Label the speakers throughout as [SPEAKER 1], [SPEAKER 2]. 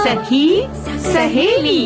[SPEAKER 1] सखी सहेली।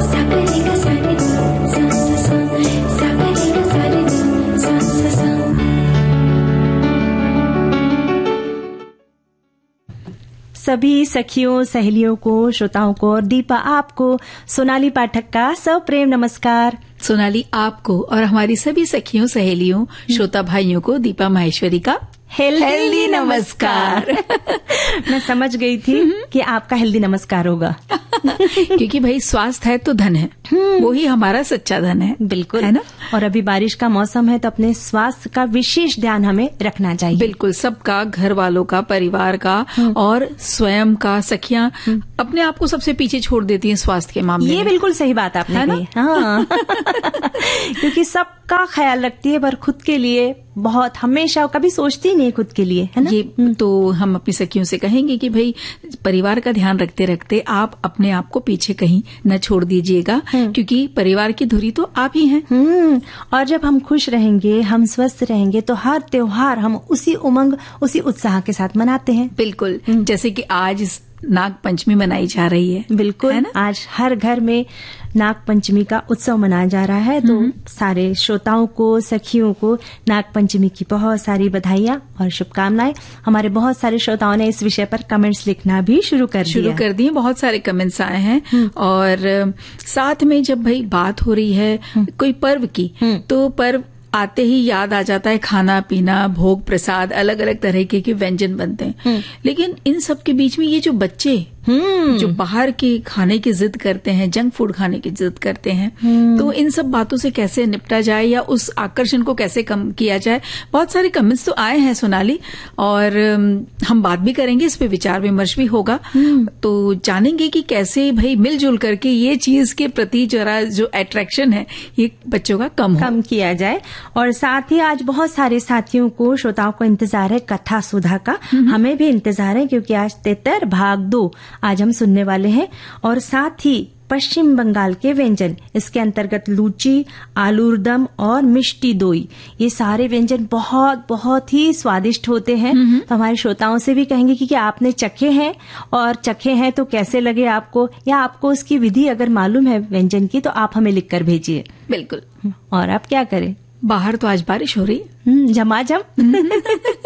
[SPEAKER 1] सभी सखियों सहेलियों को, श्रोताओं को और दीपा आपको सोनाली पाठक का सप्रेम नमस्कार।
[SPEAKER 2] सोनाली आपको और हमारी सभी सखियों सहेलियों श्रोता भाइयों को दीपा माहेश्वरी का हेल्दी नमस्कार।
[SPEAKER 1] मैं समझ गई थी कि आपका हेल्दी नमस्कार होगा।
[SPEAKER 2] क्योंकि भाई स्वास्थ्य है तो धन है, वो ही हमारा सच्चा धन है।
[SPEAKER 1] बिल्कुल,
[SPEAKER 2] है ना।
[SPEAKER 1] और अभी बारिश का मौसम है तो अपने स्वास्थ्य का विशेष ध्यान हमें रखना चाहिए।
[SPEAKER 2] बिल्कुल, सबका, घर वालों का, परिवार का और स्वयं का। सखियां अपने आप को सबसे पीछे छोड़ देती हैं स्वास्थ्य के मामले में।
[SPEAKER 1] ये बिल्कुल सही बात आपने कही। हाँ। क्योंकि सबका ख्याल रखती है पर खुद के लिए बहुत हमेशा कभी सोचती नहीं खुद के लिए, है ना।
[SPEAKER 2] ये तो हम अपनी सखियों से कहेंगे कि भाई परिवार का ध्यान रखते रखते आप अपने आप को पीछे कहीं न छोड़ दीजिएगा, क्योंकि परिवार की धुरी तो आप ही हैं।
[SPEAKER 1] और जब हम खुश रहेंगे, हम स्वस्थ रहेंगे तो हर त्योहार हम उसी उमंग, उसी उत्साह के साथ मनाते हैं।
[SPEAKER 2] बिल्कुल, जैसे कि आज नाग पंचमी मनाई जा रही है।
[SPEAKER 1] बिल्कुल, है ना? आज हर घर में नाग पंचमी का उत्सव मनाया जा रहा है। तो सारे श्रोताओं को, सखियों को नाग पंचमी की बहुत सारी बधाइयां और शुभकामनाएं। हमारे बहुत सारे श्रोताओं ने इस विषय पर कमेंट्स लिखना भी शुरू कर दिए।
[SPEAKER 2] बहुत सारे कमेंट्स आए हैं। और साथ में जब भाई बात हो रही है कोई पर्व की, तो पर्व आते ही याद आ जाता है खाना पीना, भोग प्रसाद, अलग अलग तरह के व्यंजन बनते हैं। लेकिन इन सब के बीच में ये जो बच्चे जो बाहर के खाने की जिद करते हैं, जंक फूड खाने की जिद करते हैं, तो इन सब बातों से कैसे निपटा जाए या उस आकर्षण को कैसे कम किया जाए। बहुत सारे कमेंट्स तो आए हैं सोनाली, और हम बात भी करेंगे, इस पे विचार विमर्श भी होगा। तो जानेंगे कि कैसे भाई मिलजुल करके ये चीज के प्रति जरा जो अट्रैक्शन है ये बच्चों का कम
[SPEAKER 1] किया जाए। और साथ ही आज बहुत सारे साथियों को, श्रोताओं को इंतजार है कथा सुधा का। हमें भी इंतजार है क्योंकि आज तेतर भाग 2 आज हम सुनने वाले हैं। और साथ ही पश्चिम बंगाल के व्यंजन, इसके अंतर्गत लूची, आलूरदम और मिष्टी दोई, ये सारे व्यंजन बहुत बहुत ही स्वादिष्ट होते हैं। तो हमारे श्रोताओं से भी कहेंगे कि आपने चखे हैं, और चखे हैं तो कैसे लगे आपको, या आपको उसकी विधि अगर मालूम है व्यंजन की तो आप हमें लिखकर भेजिए।
[SPEAKER 2] बिल्कुल।
[SPEAKER 1] और आप क्या करें,
[SPEAKER 2] बाहर तो आज बारिश हो रही है
[SPEAKER 1] झमाझम।